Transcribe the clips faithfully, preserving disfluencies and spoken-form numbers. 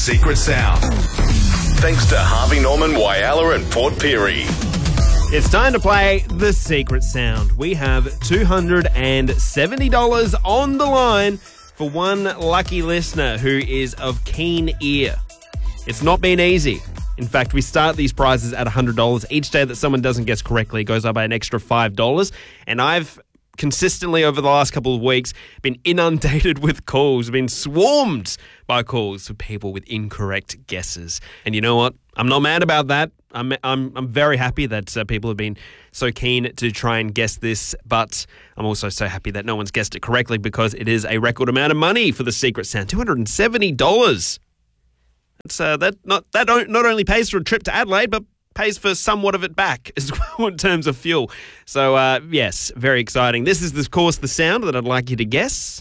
secret sound. Thanks to Harvey Norman, Whyalla and Port Pirie. It's time to play The Secret Sound. We have two hundred seventy dollars on the line for one lucky listener who is of keen ear. It's not been easy. In fact, we start these prizes at one hundred dollars. Each day that someone doesn't guess correctly goes up by an extra five dollars. And I've consistently over the last couple of weeks been inundated with calls, been swarmed by calls for people with incorrect guesses. And you know what? I'm not mad about that. I'm I'm I'm very happy that uh, people have been so keen to try and guess this, but I'm also so happy that no one's guessed it correctly because it is a record amount of money for the Secret Sound, two hundred seventy dollars. That's uh, that not that don't, not only pays for a trip to Adelaide, but pays for somewhat of it back as well in terms of fuel. So uh, yes, very exciting. This is of course the sound that I'd like you to guess.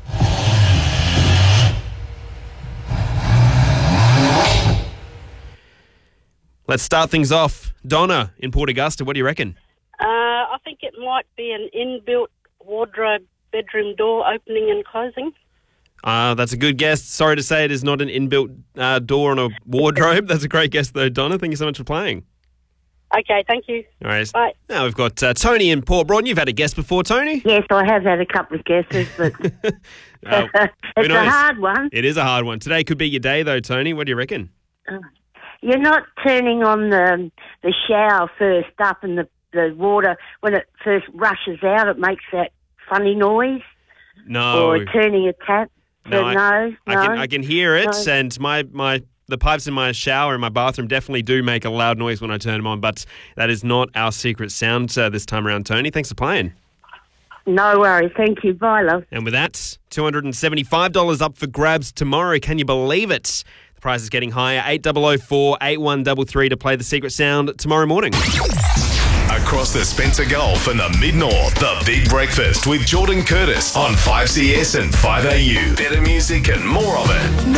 Let's start things off. Donna in Port Augusta, what do you reckon? Uh, I think it might be an inbuilt wardrobe bedroom door opening and closing. Uh, that's a good guess. Sorry to say it is not an inbuilt uh, door on a wardrobe. That's a great guess though, Donna. Thank you so much for playing. Okay, thank you. All right. Bye. Now we've got uh, Tony in Port Broughton. You've had a guess before, Tony? Yes, I have had a couple of guesses, but Oh, who it's a knows? hard one. It is a hard one. Today could be your day though, Tony. What do you reckon? You're not turning on the the shower first up and the, the water, when it first rushes out, it makes that funny noise. No. Or turning a tap. No, no, I, no, I can I can hear it, no. and my, my the pipes in my shower in my bathroom definitely do make a loud noise when I turn them on, but that is not our secret sound uh, this time around, Tony. Thanks for playing. No worries. Thank you. Bye, love. And with that, two hundred seventy-five dollars up for grabs tomorrow. Can you believe it? The price is getting higher. eight double oh four, eight one three three to play the secret sound tomorrow morning. Across the Spencer Gulf and the Mid-North, The Big Breakfast with Jordan Curtis on five C S and five A U. Better music and more of it.